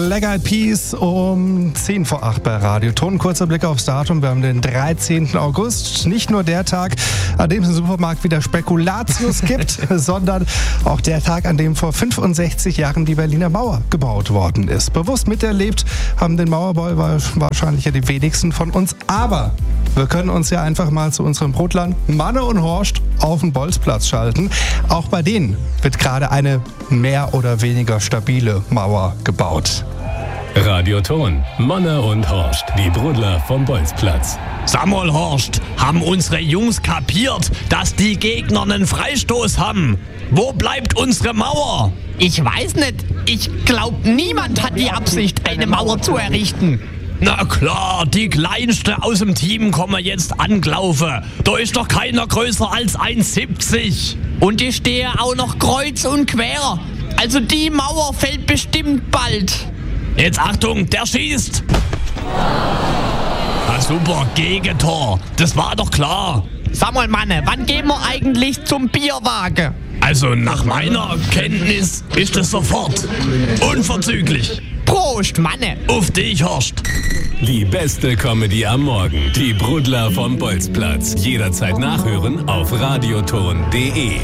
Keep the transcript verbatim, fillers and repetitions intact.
Black Eyed Peas um zehn vor acht bei Radio Ton. Kurzer Blick aufs Datum. Wir haben den dreizehnten August. Nicht nur der Tag, an dem es im Supermarkt wieder Spekulatius gibt, sondern auch der Tag, an dem vor fünfundsechzig Jahren die Berliner Mauer gebaut worden ist. Bewusst miterlebt haben den Mauerbau wahrscheinlich ja die wenigsten von uns. Aber wir können uns ja einfach mal zu unserem Brotland Manne und Horst auf den Bolzplatz schalten. Auch bei denen wird gerade eine mehr oder weniger stabile Mauer gebaut. Radio Ton, Manne und Horst, die Brudler vom Bolzplatz. Sag mal, Horst, haben unsere Jungs kapiert, dass die Gegner einen Freistoß haben? Wo bleibt unsere Mauer? Ich weiß nicht. Ich glaube, niemand hat die Absicht, eine Mauer zu errichten. Na klar, die Kleinste aus dem Team kommen jetzt angelaufen. Da ist doch keiner größer als eins siebzig. Und ich stehe auch noch kreuz und quer. Also die Mauer fällt bestimmt bald. Jetzt Achtung, der schießt. Ah, super, Gegentor. Das war doch klar. Sag mal, Manne, wann gehen wir eigentlich zum Bierwagen? Also nach meiner Kenntnis ist es sofort. Unverzüglich. Prost, Manne. Auf dich, Horst. Die beste Comedy am Morgen. Die Brudler vom Bolzplatz. Jederzeit nachhören auf radioton punkt de.